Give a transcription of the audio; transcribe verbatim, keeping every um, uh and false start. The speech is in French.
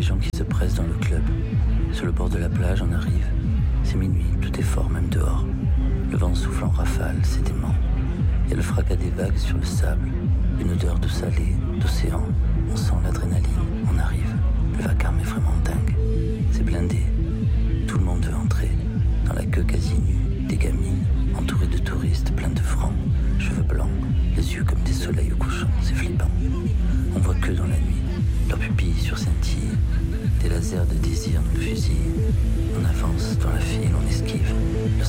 les gens qui se pressent dans le club. Sur le bord de la plage, on arrive. C'est minuit, tout est fort, même dehors. Le vent souffle en rafale, c'est dément. Il y a le fracas des vagues sur le sable. Une odeur d'eau salée, d'océan. On sent l'adrénaline, on arrive. Le vacarme est vraiment dingue. C'est blindé. Tout le monde veut entrer. Dans la queue quasi nue, des gamines, entourées de touristes, plein de francs. Cheveux blancs, les yeux comme des soleils au couchant, c'est flippant. On voit que dans la nuit, leurs pupilles sur scintille. Des lasers de désir nous fusillent. On avance dans la file, on esquive.